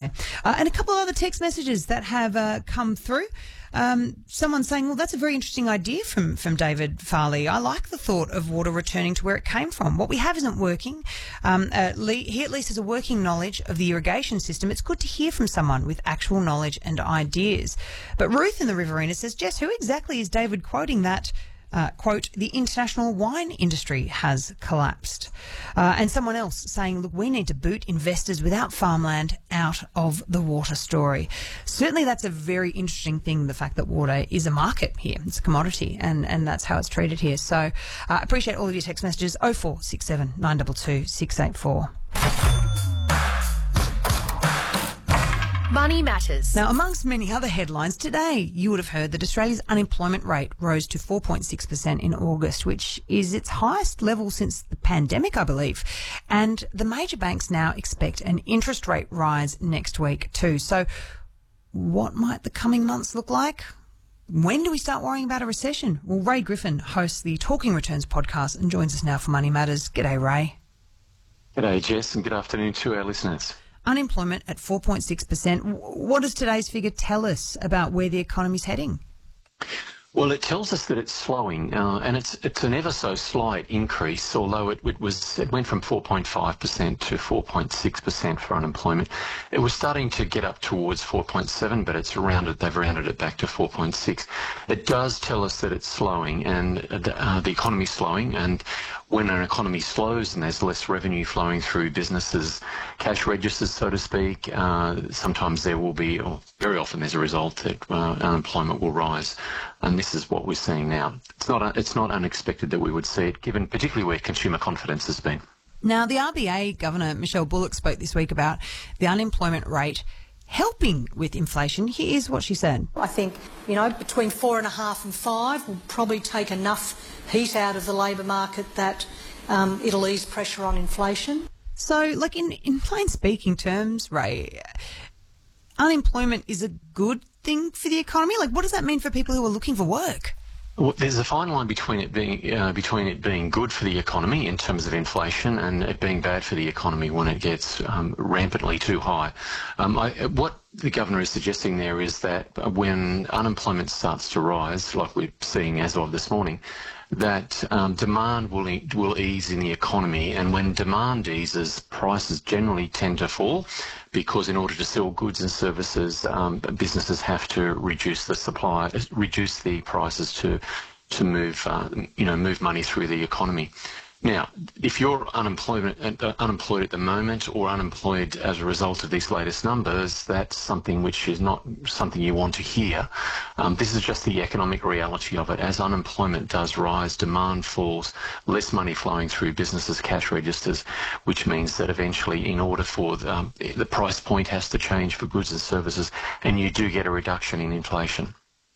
And a couple of other text messages that have come through. Someone saying, well, that's a very interesting idea from David Farley. I like the thought of water returning to where it came from. What we have isn't working. He at least has a working knowledge of the irrigation system. It's good to hear from someone with actual knowledge and ideas. But Ruth in the Riverina says, Jess, who exactly is David quoting that? Quote, the international wine industry has collapsed. And someone else saying, look, we need to boot investors without farmland out of the water story. Certainly that's a very interesting thing, the fact that water is a market here. It's a commodity, and that's how it's treated here. So I appreciate all of your text messages. 0467 922 684. Money Matters. Now, amongst many other headlines, today you would have heard that Australia's unemployment rate rose to 4.6% in August, which is its highest level since the pandemic, I believe. And the major banks now expect an interest rate rise next week too. So what might the coming months look like? When do we start worrying about a recession? Well, Ray Griffin hosts the Talking Returns podcast and joins us now for Money Matters. G'day, Ray. G'day, Jess, and good afternoon to our listeners. Unemployment at 4.6%. What does today's figure tell us about where the economy's heading? Well, it tells us that it's slowing, and it's an ever so slight increase, although it went from 4.5% to 4.6% for unemployment. It was starting to get up towards 4.7, but they've rounded it back to 4.6. It does tell us that it's slowing, and the economy's slowing, and when an economy slows and there's less revenue flowing through businesses' cash registers, so to speak, sometimes there will be, or very often there's a result that unemployment will rise. And this is what we're seeing now. It's not unexpected that we would see it, given particularly where consumer confidence has been. Now, the RBA Governor Michelle Bullock spoke this week about the unemployment rate helping with inflation. Here's what she said. I think, between 4.5 and 5 will probably take enough heat out of the labour market that it'll ease pressure on inflation. So, like in plain speaking terms, Ray, unemployment is a good thing for the economy? Like, what does that mean for people who are looking for work? Well, there's a fine line between it being good for the economy in terms of inflation and it being bad for the economy when it gets rampantly too high. What the governor is suggesting there is that when unemployment starts to rise, like we're seeing as of this morning, that demand will ease in the economy, and when demand eases, prices generally tend to fall, because in order to sell goods and services, businesses have to reduce the prices to move money through the economy. Now, if you're unemployed at the moment or unemployed as a result of these latest numbers, that's something which is not something you want to hear. This is just the economic reality of it. As unemployment does rise, demand falls, less money flowing through businesses' cash registers, which means that eventually, in order for the price point has to change for goods and services, and you do get a reduction in inflation.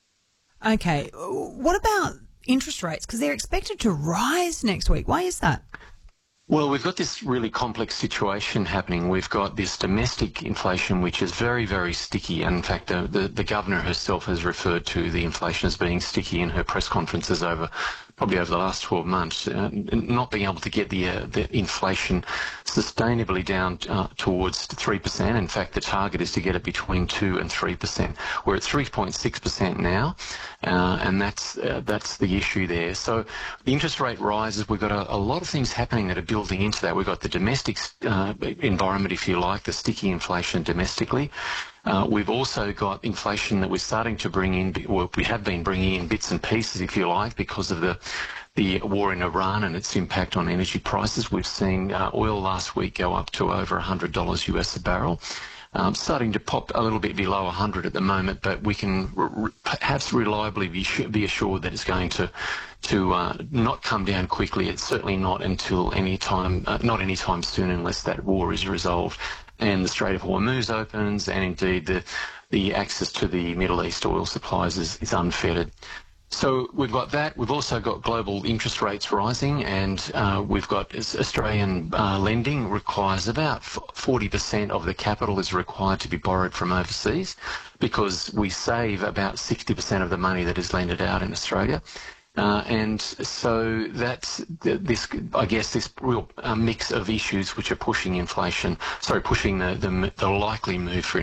Okay, what about interest rates? Because they're expected to rise next week. Why is that? Well, we've got this really complex situation happening. We've got this domestic inflation, which is very, very sticky. And in fact, the governor herself has referred to the inflation as being sticky in her press conferences probably over the last 12 months, not being able to get the inflation sustainably down towards 3%. In fact, the target is to get it between 2 and 3%. We're at 3.6% now, and that's the issue there. So the interest rate rises. We've got a lot of things happening that are building into that. We've got the domestic environment, if you like, the sticky inflation domestically. We've also got inflation that we're starting to bring in, or we have been bringing in bits and pieces, if you like, because of the war in Iran and its impact on energy prices. We've seen oil last week go up to over $100 US a barrel. Starting to pop a little bit below 100 at the moment, but we can perhaps reliably be assured that it's going to not come down quickly. It's certainly not until not anytime soon, unless that war is resolved and the Strait of Hormuz opens, and indeed the access to the Middle East oil supplies is unfettered. So we've got that. We've also got global interest rates rising, and we've got Australian lending requires about 40% of the capital is required to be borrowed from overseas, because we save about 60% of the money that is lended out in Australia. And so that's this real mix of issues which are pushing the likely move for